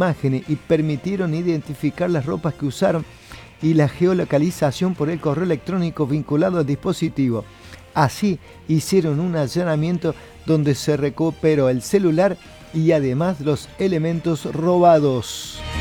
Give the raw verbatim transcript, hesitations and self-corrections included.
imágenes y permitieron identificar las ropas que usaron y la geolocalización por el correo electrónico vinculado al dispositivo. Así hicieron un allanamiento donde se recuperó el celular y además los elementos robados.